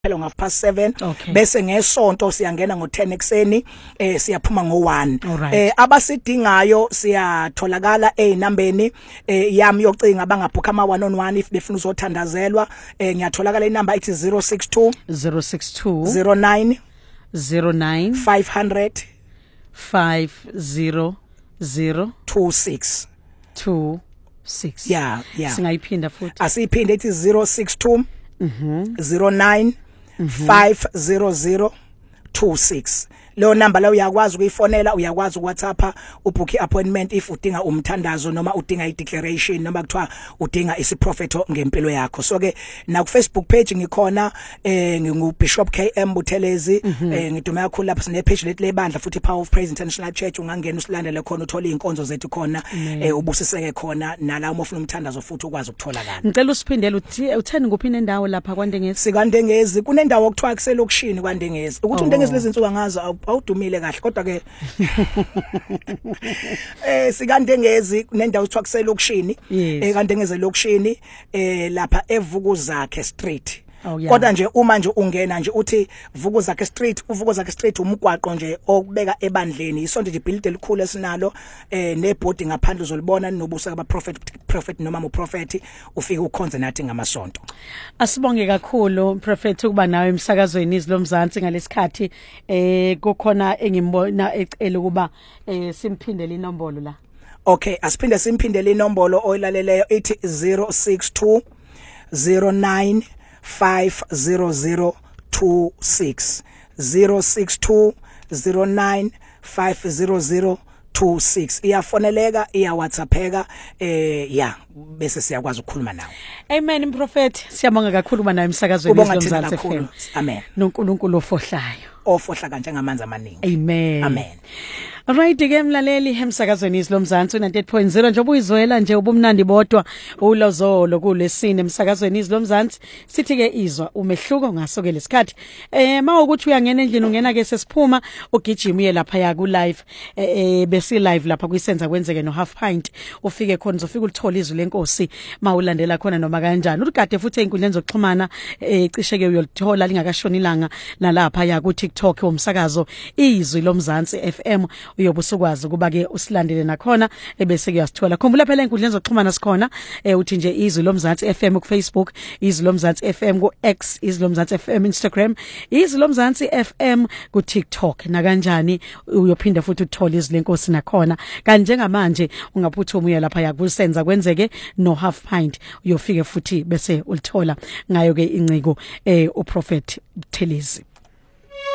phela ngo7 Okay. bese ngesonto siyangena ngo10 ekseni siyaphuma ngo1 Alright. abasidingayo siyatholakala einambeni yami yocinga bangabhuka ama1-on-1 if befuna uzothandazelwa ngiyatholakala inamba ithi 062 062 09 09 500 500 26 26 yeah singayiphinda futhi asiphinde ithi 062 09 500 26 leyo number la uyakwazi ukuyifonela uyakwazi uWhatsApp ubooki appointment if udinga umthandazo noma udinga ideclaration noma kuthiwa udinga isiprofeto ngempilo yakho so ke na ku Facebook page ngikhona ngingu Bishop KM Buthelezi ngidume kakhulu lapha sine page lethi lebandla futhi Power of Praise International Church ungangena usilandele khona uthola inkonzo zethu khona ubusiseke khona nala uma ufuna umthandazo futhi ukwazi ukutholakala ngicela usiphindele utheni kuphi nendawo lapha kwaNdengezi sikandengezi kunendawo okuthiwa kuselokishini kwaNdengezi ukuthi uNdengezi lezinsuku angaza awudumile kahle kodwa ke sikandengezi kunendawo ekuthiwa kuselokishini kandengeze lokishini lapha eVukuzakhe Street kodwa nje uma nje ungena nje uthi Vukuzakhe Street umgwaqo nje okubeka ebandleni isonto nje build elikhulu esinalo nebhodi ngaphandle uzolibona nobusa aba prophet noma mu prophet ufike ukhonze nathi ngamasonto asibonge kakhulu prophet ukuba nawe emsakazweni izilomzansi ngalesikhathi kukhona engimbona ecela ukuba simphindele inombolo la okay asiphinde simphindele inombolo oyilaleleyo ithi 062 09 500 26 062 09 500 26 iyafoneleka iya WhatsAppeka bese siyakwazi ukukhuluma nawe amen prophet siyabonga kakhulu kuba nawe emsakazweni izilomzansi FM amen noNkulunkulu ofohla kanje ngamanzi amaningi amen Alright ke mlaleli emsakazweni izilomzansi 98.0 njengoba uyizwela nje ubumnandi bodwa ulozolo kulesine emsakazweni izilomzansi sithi ke izwa umehluko ngaso ke lesikhathi mawukuthi uyangena endlini ungena ke sesiphuma ugijima uye lapha ya ku live bese live lapha kuyisenza kwenzeke no half pint ufike khona uzofika ulithola izwi lenkosi mawulandela khona noma kanjani urigade futhi einkundleni zokuxhumana cishe ke uyolithola lingakashoni ilanga nalapha ya ku TikTok umsakazo izwi lomzansi FM uyobusukwazi kuba ke usilandele nakhona ebese kuyasithola khumbula phela inkundleni zokuxhumana sikhona uthi nje izwi lomzansi FM ku Facebook izwi lomzansi FM ku X izwi lomzansi FM Instagram izwi lomzansi FM ku TikTok na kanjani uyophinda futhi uthola izwi lenkosi nakhona kanje ngamanje ungaphuthuma uye lapha yakusenza kwenzeke no half pint uyofike futhi bese ulithola ngayo ke inciko uProphet Buthelezi